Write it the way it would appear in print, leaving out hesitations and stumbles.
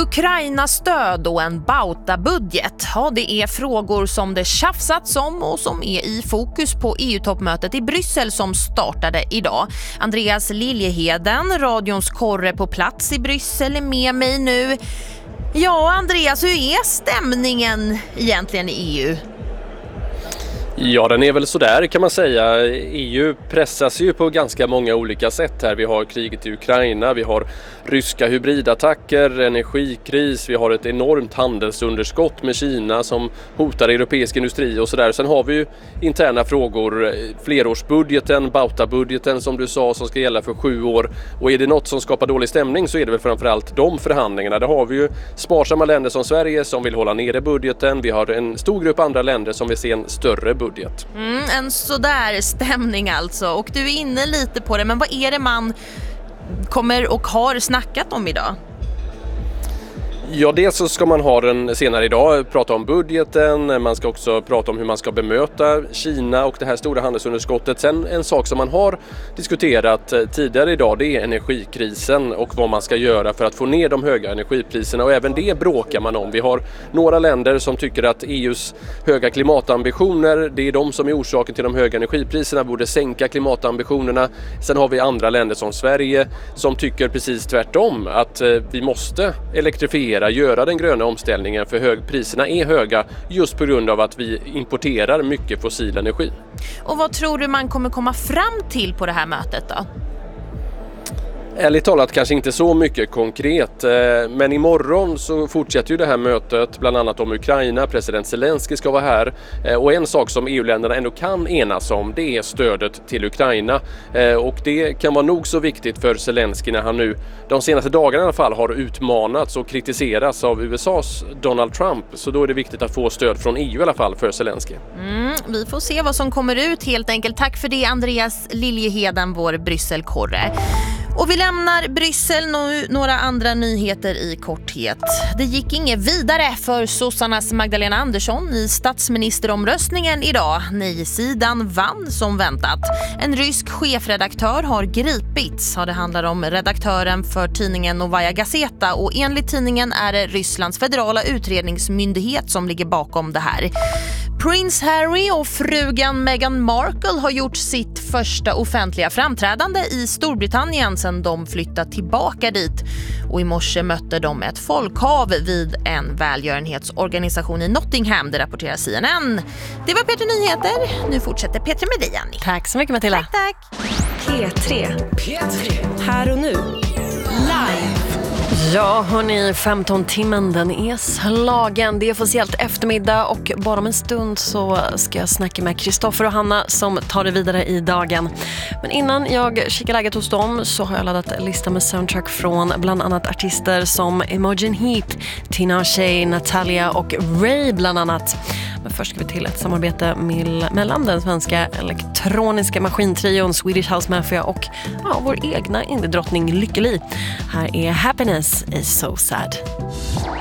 Ukraina-stöd och en Bauta-budget. Ja, det är frågor som det tjafsats om och som är i fokus på EU-toppmötet i Bryssel som startade idag. Andreas Liljeheden, radions korre på plats i Bryssel, är med mig nu. Ja, Andreas, hur är stämningen egentligen i EU? Ja, den är väl sådär kan man säga. EU pressas ju på ganska många olika sätt här. Vi har kriget i Ukraina, vi har ryska hybridattacker, energikris, vi har ett enormt handelsunderskott med Kina som hotar europeisk industri och sådär. Sen har vi ju interna frågor, flerårsbudgeten, Bauta-budgeten som du sa som ska gälla för 7 år. Och är det något som skapar dålig stämning så är det väl framförallt de förhandlingarna. Där har vi ju sparsamma länder som Sverige som vill hålla nere budgeten. Vi har en stor grupp andra länder som vill se en större budget. En sådär stämning alltså. Och du är inne lite på det, men vad är det man kommer och har snackat om idag? Ja, dels så ska man ha den senare idag, prata om budgeten, man ska också prata om hur man ska bemöta Kina och det här stora handelsunderskottet. Sen en sak som man har diskuterat tidigare idag, det är energikrisen och vad man ska göra för att få ner de höga energipriserna, och även det bråkar man om. Vi har några länder som tycker att EUs höga klimatambitioner, det är de som är orsaken till de höga energipriserna, borde sänka klimatambitionerna. Sen har vi andra länder som Sverige som tycker precis tvärtom, att vi måste elektrifiera, göra den gröna omställningen, för priserna är höga just på grund av att vi importerar mycket fossil energi. Och vad tror du man kommer komma fram till på det här mötet då? Ärligt talat kanske inte så mycket konkret, men imorgon så fortsätter ju det här mötet bland annat om Ukraina. President Zelensky ska vara här, och en sak som EU-länderna ändå kan enas om, det är stödet till Ukraina, och det kan vara nog så viktigt för Zelensky när han nu de senaste dagarna i alla fall har utmanats och kritiserats av USAs Donald Trump, så då är det viktigt att få stöd från EU i alla fall för Zelensky. Vi får se vad som kommer ut helt enkelt. Tack för det, Andreas Liljeheden, vår Brysselkorre. Och vi lämnar Bryssel, några andra nyheter i korthet. Det gick inget vidare för sossarnas Magdalena Andersson i statsministeromröstningen idag. Nej-sidan vann som väntat. En rysk chefredaktör har gripits. Det handlar om redaktören för tidningen Novaya Gazeta, och enligt tidningen är det Rysslands federala utredningsmyndighet som ligger bakom det här. Prince Harry och frugan Meghan Markle har gjort sitt första offentliga framträdande i Storbritannien sedan de flyttat tillbaka dit. Och i morse mötte de ett folkhav vid en välgörenhetsorganisation i Nottingham, det rapporterar CNN. Det var Peter Nyheter. Nu fortsätter Peter med dig, Annie. Tack så mycket, Matilda. Tack. P3. Här och nu. Live. Ja, hörni, 15-timmen den är slagen. Det är officiellt eftermiddag och bara om en stund så ska jag snacka med Kristoffer och Hanna som tar det vidare i dagen. Men innan jag kikar läget hos dem så har jag laddat en lista med soundtrack från bland annat artister som Imogen Heap, Tinashe, Natalia och Ray bland annat. Men först ska vi till ett samarbete mellan den svenska elektroniska maskintrion Swedish House Mafia och vår egna indie-drottning Lykke Li. Här är Happiness is so sad.